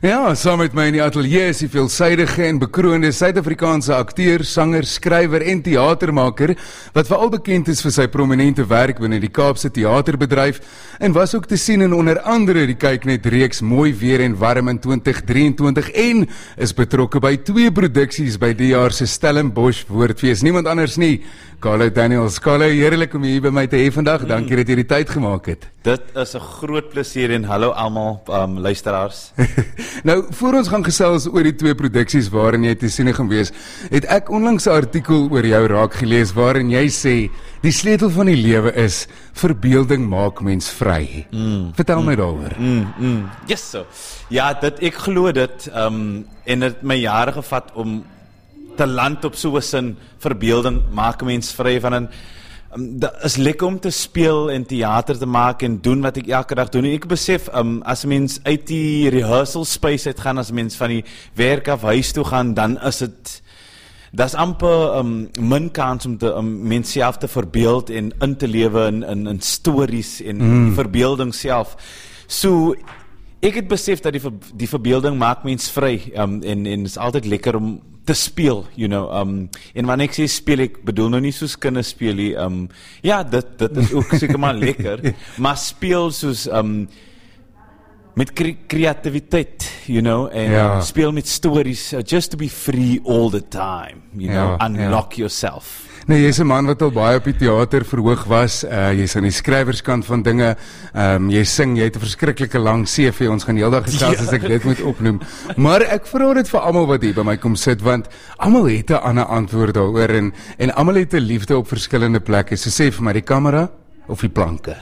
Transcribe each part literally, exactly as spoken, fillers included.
Ja, saam met my in die ateljee is die veelsidige en bekroonde Suid-Afrikaanse akteur, sanger, skrywer en teatermaker, wat veral bekend is vir sy prominente werk binne die Kaapse teaterbedryf en was ook te sien in onder andere die Kyknet reeks Mooi Weer en Warm in twintig drieëntwintig en is betrokke by twee produksies by die jaar se Stellenbosch Woordfees. Niemand anders nie, Carlo Daniels. Carlo, heerlik om jy hier by my te hê vandag. Dankie dat jy die tyd gemaak het. Dit is 'n groot plesier en hallo almal um, luisteraars. Nou, voor ons gaan gesels oor die twee produksies waarin jy te sien gaan wees, het ek onlangs 'n artikel oor jou raak gelees waarin jy sê, die sleutel van die lewe is, verbeelding maak mens vry. Mm, Vertel mm, my daaroor. Mm, mm, yes, so. Ja, dit, ek glo dit, um, en het het my jare gevat om te land op so'n sin, verbeelding maak mens vry van een, Um, dat is lekker om te speel en theater te maken en doen wat ik elke dag doe. En ik besef, um, als mens uit die rehearsal space uitgaan, als mens van die werk af huis toe gaan, dan is het, dat is amper um, min kans om te, um, mens self te verbeeld en in te leven in, in, in stories en mm. verbeelding self. So, ek het besef dat die, ver, die verbeelding maak mens vry um, en, en is altijd lekker om te speel, you know, um, en wanneer ek sê speel, ek bedoel nou nie soos kinders speel nie, um, ja, dit, dit is ook seker maar lekker, maar speel soos, um, met cre creativiteit, you know, en ja. speel met stories, uh, just to be free all the time, you know, ja, unlock ja. yourself. Nee, jy is 'n man wat al baie op die teater verhoog was, uh, jy is aan die skrywerskant van dinge, um, jy sing, jy het 'n verskriklike lang C V, ons gaan heeldag gesels ja. as ek dit moet opnoem, maar ek vra dit vir almal wat hier by my kom sit, want almal het 'n ander antwoord daaroor, en, en almal het 'n liefde op verskillende plekke, so sê vir my die kamera of die planke?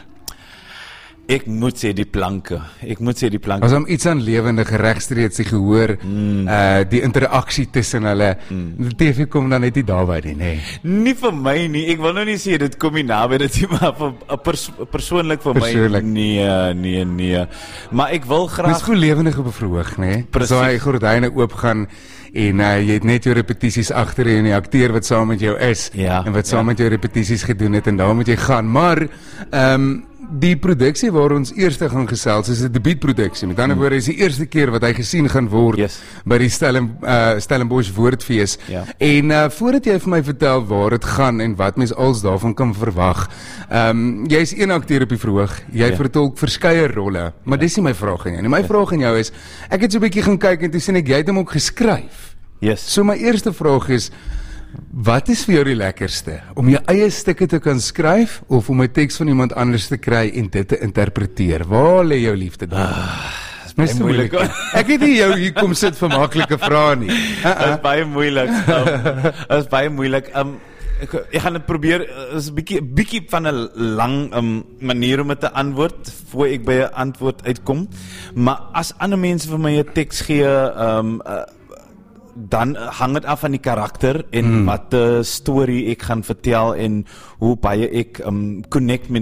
Ek moet sê die planke, ek moet sê die planke. As om iets aan lewendige regstreeks die gehoor, mm. uh, die interaksie tussen hulle, mm. die T V kom dan net nie daarby nie, nee. Nie vir my nie, ek wil nou nie sê, dit kom nie naby dit nie, maar vir, pers persoonlik vir persoonlijk. my, nee, nee, nee. Maar ek wil graag... Dit is goed lewendig op 'n verhoog, nee. So hy gordyne oopgaan, en uh, jy het net jou repetisies agter jy en die akteur wat saam met jou is, ja, en wat saam ja. met jou repetisies gedoen het, en daar moet jy gaan, maar, ehm, um, die produksie waar ons eerste gaan gesels is 'n debuutproduksie. Met ander woorde is die eerste keer wat hy gesien gaan word yes. by die Stellen, uh, Stellenbosch Woordfees. Ja. En uh, voordat jy vir my vertel waar dit gaan en wat mens als daarvan kan verwag. Um, jy is een akteur op die verhoog. Jy ja. vertolk verskeie rolle, maar ja. dis nie my vraag aan jou nie. My ja. vraag aan jou is, ek het so 'n bietjie gaan kyk en toe sien ek jy het hom ook geskryf. Yes. So my eerste vraag is, wat is vir jou die lekkerste? Om jou eie stukke te kan skryf of om 'n teks van iemand anders te kry en dit te interpreteer? Waar lê jou liefde daar? Ah, is baie moeilik. Ek het nie jou hier kom sit vir maklike vrae nie. Uh -uh. Dit is baie moeilik. Um, dit is baie moeilik. Um, ek, ek gaan dit probeer, is 'n bietjie bietjie van 'n lang um, manier om dit te antwoord voor ek by 'n antwoord uitkom. Maar as ander mense vir my 'n teks gee, um, uh, dan hang het af van die karakter en mm. wat de story ek gaan vertel en hoe baie ek um, connect met